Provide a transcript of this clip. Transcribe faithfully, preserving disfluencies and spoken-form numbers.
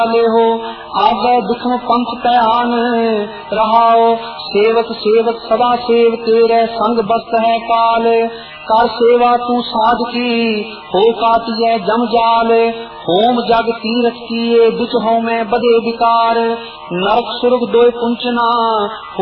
हो आगे दुखम पंथ तयान रहाओ सेवक सेवक सदा सेव तेरे संग बस्त है काल कर सेवा तू साध की हो काटिए जम जाल होम जग तीरथ किए बिच हो में बदे विकार नरक सुरग दोय पुंचना